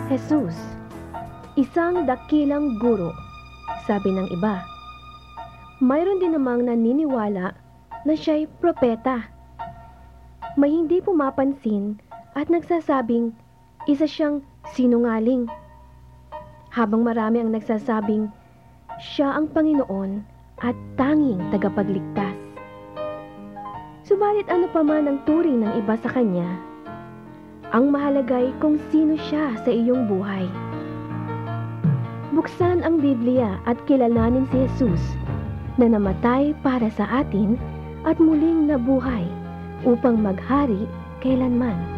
Jesus, isang dakilang guro, sabi ng iba. Mayroon din namang naniniwala na siya'y propeta. May hindi pumapansin at nagsasabing isa siyang sinungaling. Habang marami ang nagsasabing siya ang Panginoon at tanging tagapagligtas. Subalit ano pa man ang turing ng iba sa kanya, ang mahalagay kung sino siya sa iyong buhay. Buksan ang Biblia at kilalanin si Jesus na namatay para sa atin at muling nabuhay upang maghari kailanman.